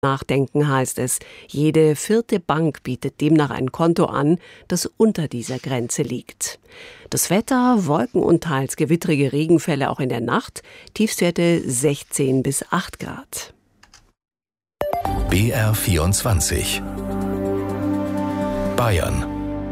nachdenken, heißt es. Jede vierte Bank bietet demnach ein Konto an, das unter dieser Grenze liegt. Das Wetter, Wolken und teils gewittrige Regenfälle auch in der Nacht, Tiefstwerte 16 bis 8 Grad. BR24 Bayern.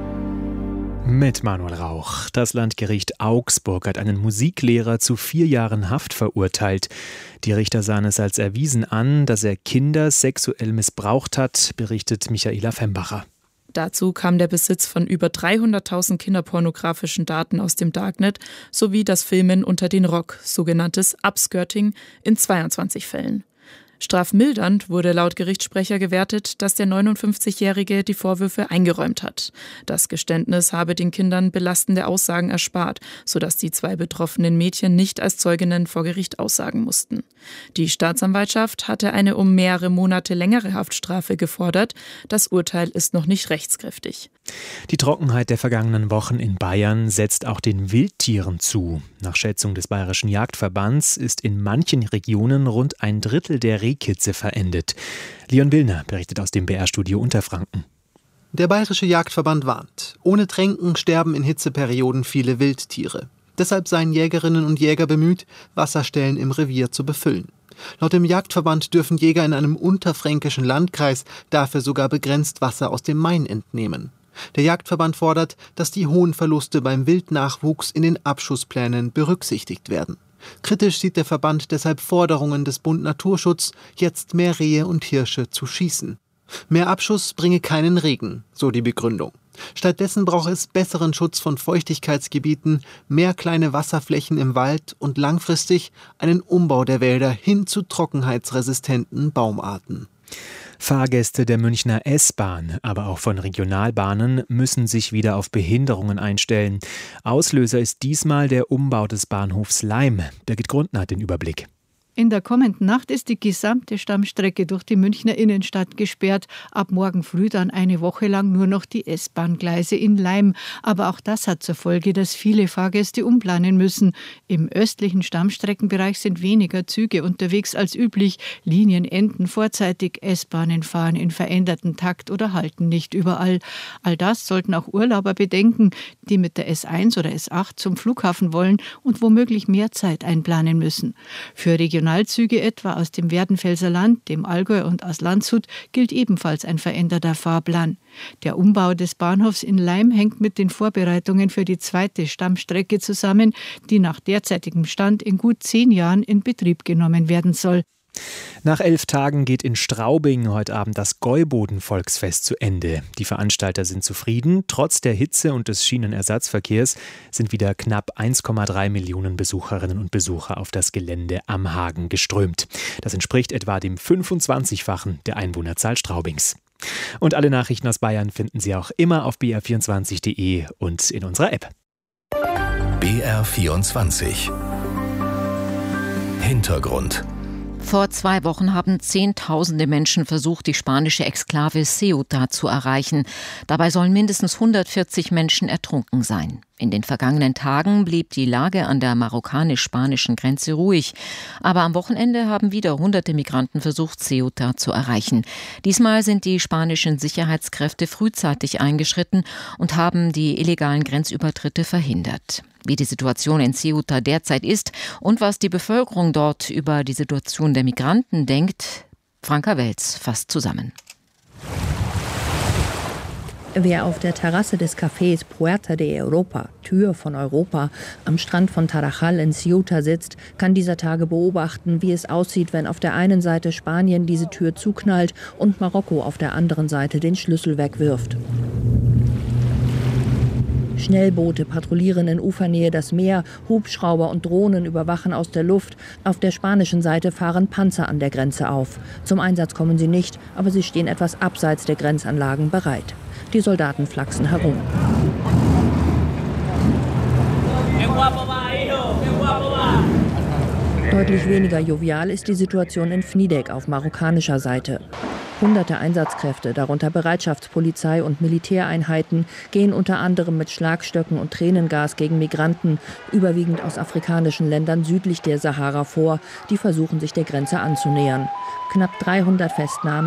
Mit Manuel Rauch. Das Landgericht Augsburg hat einen Musiklehrer zu 4 Jahren Haft verurteilt. Die Richter sahen es als erwiesen an, dass er Kinder sexuell missbraucht hat, berichtet Michaela Fembacher. Dazu kam der Besitz von über 300.000 kinderpornografischen Daten aus dem Darknet sowie das Filmen unter den Rock, sogenanntes Upskirting, in 22 Fällen. Strafmildernd wurde laut Gerichtssprecher gewertet, dass der 59-Jährige die Vorwürfe eingeräumt hat. Das Geständnis habe den Kindern belastende Aussagen erspart, sodass die 2 betroffenen Mädchen nicht als Zeuginnen vor Gericht aussagen mussten. Die Staatsanwaltschaft hatte eine um mehrere Monate längere Haftstrafe gefordert. Das Urteil ist noch nicht rechtskräftig. Die Trockenheit der vergangenen Wochen in Bayern setzt auch den Wildtieren zu. Nach Schätzung des Bayerischen Jagdverbands ist in manchen Regionen rund ein Drittel der Rehkitze verendet. Leon Willner berichtet aus dem BR-Studio Unterfranken. Der Bayerische Jagdverband warnt. Ohne Tränken sterben in Hitzeperioden viele Wildtiere. Deshalb seien Jägerinnen und Jäger bemüht, Wasserstellen im Revier zu befüllen. Laut dem Jagdverband dürfen Jäger in einem unterfränkischen Landkreis dafür sogar begrenzt Wasser aus dem Main entnehmen. Der Jagdverband fordert, dass die hohen Verluste beim Wildnachwuchs in den Abschussplänen berücksichtigt werden. Kritisch sieht der Verband deshalb Forderungen des Bund Naturschutz, jetzt mehr Rehe und Hirsche zu schießen. Mehr Abschuss bringe keinen Regen, so die Begründung. Stattdessen brauche es besseren Schutz von Feuchtigkeitsgebieten, mehr kleine Wasserflächen im Wald und langfristig einen Umbau der Wälder hin zu trockenheitsresistenten Baumarten. Fahrgäste der Münchner S-Bahn, aber auch von Regionalbahnen müssen sich wieder auf Behinderungen einstellen. Auslöser ist diesmal der Umbau des Bahnhofs Laim. Birgit Grundner hat den Überblick. In der kommenden Nacht ist die gesamte Stammstrecke durch die Münchner Innenstadt gesperrt. Ab morgen früh dann eine Woche lang nur noch die S-Bahn-Gleise in Laim. Aber auch das hat zur Folge, dass viele Fahrgäste umplanen müssen. Im östlichen Stammstreckenbereich sind weniger Züge unterwegs als üblich. Linien enden vorzeitig, S-Bahnen fahren in veränderten Takt oder halten nicht überall. All das sollten auch Urlauber bedenken, die mit der S1 oder S8 zum Flughafen wollen und womöglich mehr Zeit einplanen müssen. Für Regionalzüge etwa aus dem Werdenfelser Land, dem Allgäu und aus Landshut gilt ebenfalls ein veränderter Fahrplan. Der Umbau des Bahnhofs in Laim hängt mit den Vorbereitungen für die zweite Stammstrecke zusammen, die nach derzeitigem Stand in gut 10 Jahren in Betrieb genommen werden soll. Nach 11 Tagen geht in Straubing heute Abend das Gäuboden-Volksfest zu Ende. Die Veranstalter sind zufrieden. Trotz der Hitze und des Schienenersatzverkehrs sind wieder knapp 1,3 Millionen Besucherinnen und Besucher auf das Gelände am Hagen geströmt. Das entspricht etwa dem 25-fachen der Einwohnerzahl Straubings. Und alle Nachrichten aus Bayern finden Sie auch immer auf br24.de und in unserer App. BR24 Hintergrund. Vor 2 Wochen haben Zehntausende Menschen versucht, die spanische Exklave Ceuta zu erreichen. Dabei sollen mindestens 140 Menschen ertrunken sein. In den vergangenen Tagen blieb die Lage an der marokkanisch-spanischen Grenze ruhig. Aber am Wochenende haben wieder hunderte Migranten versucht, Ceuta zu erreichen. Diesmal sind die spanischen Sicherheitskräfte frühzeitig eingeschritten und haben die illegalen Grenzübertritte verhindert. Wie die Situation in Ceuta derzeit ist und was die Bevölkerung dort über die Situation der Migranten denkt, Franka Welz fasst zusammen. Wer auf der Terrasse des Cafés Puerta de Europa, Tür von Europa, am Strand von Tarajal in Ceuta sitzt, kann dieser Tage beobachten, wie es aussieht, wenn auf der einen Seite Spanien diese Tür zuknallt und Marokko auf der anderen Seite den Schlüssel wegwirft. Schnellboote patrouillieren in Ufernähe das Meer, Hubschrauber und Drohnen überwachen aus der Luft. Auf der spanischen Seite fahren Panzer an der Grenze auf. Zum Einsatz kommen sie nicht, aber sie stehen etwas abseits der Grenzanlagen bereit. Die Soldaten flachsen herum. Deutlich weniger jovial ist die Situation in Fnidek auf marokkanischer Seite. Hunderte Einsatzkräfte, darunter Bereitschaftspolizei und Militäreinheiten, gehen unter anderem mit Schlagstöcken und Tränengas gegen Migranten, überwiegend aus afrikanischen Ländern südlich der Sahara vor, die versuchen, sich der Grenze anzunähern. Knapp 300 Festnahmen